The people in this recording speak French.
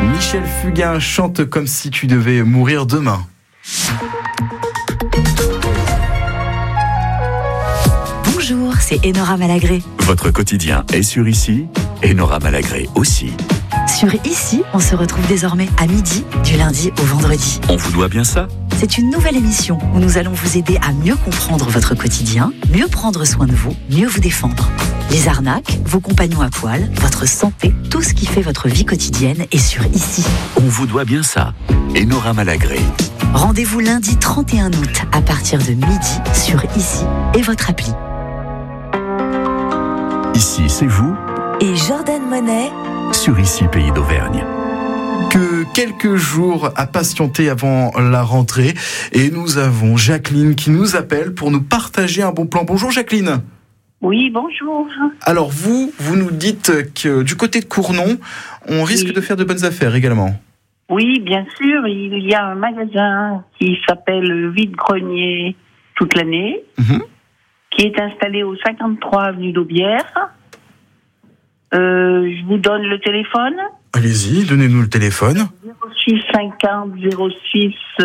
Michel Fugain chante Comme si tu devais mourir demain. Bonjour, c'est Enora Malagré. Votre quotidien est sur Ici, Enora Malagré aussi. Sur Ici, on se retrouve désormais à midi, du lundi au vendredi. On vous doit bien ça ? C'est une nouvelle émission où nous allons vous aider à mieux comprendre votre quotidien, mieux prendre soin de vous, mieux vous défendre. Les arnaques, vos compagnons à poil, votre santé, tout ce qui fait votre vie quotidienne est sur Ici. On vous doit bien ça. Enora Malagré. Rendez-vous lundi 31 août à partir de midi sur Ici et votre appli. Ici, c'est vous, Et Jordan Monet sur Ici, pays d'Auvergne. Que quelques jours à patienter avant la rentrée et nous avons Jacqueline qui nous appelle pour nous partager un bon plan. Bonjour Jacqueline. Oui, bonjour. Alors vous nous dites que du côté de Cournon, on risque de faire de bonnes affaires également. Oui, bien sûr, il y a un magasin qui s'appelle Vide-Grenier toute l'année, qui est installé au 53 avenue d'Aubière. Je vous donne le téléphone. Allez-y, donnez-nous le téléphone. 06 50 06